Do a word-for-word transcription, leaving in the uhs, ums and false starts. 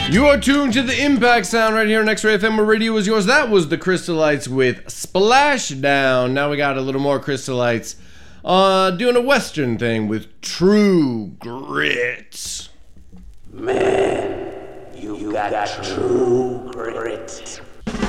You are tuned to the Impact Sound right here on X-Ray F M, where radio is yours. That was the Crystallites with Splashdown. Now we got a little more Crystallites uh, doing a Western thing with True Grit. Man, you, you got, got true grit.